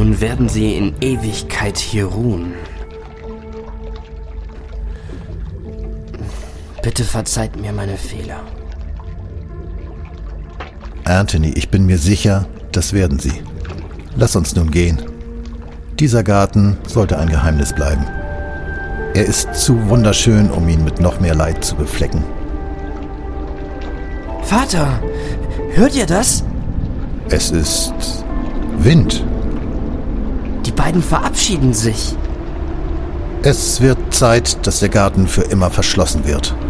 Nun werden sie in Ewigkeit hier ruhen. Bitte verzeiht mir meine Fehler. Anthony, ich bin mir sicher, das werden sie. Lass uns nun gehen. Dieser Garten sollte ein Geheimnis bleiben. Er ist zu wunderschön, um ihn mit noch mehr Leid zu beflecken. Vater, hört ihr das? Es ist Wind. Die beiden verabschieden sich. Es wird Zeit, dass der Garten für immer verschlossen wird.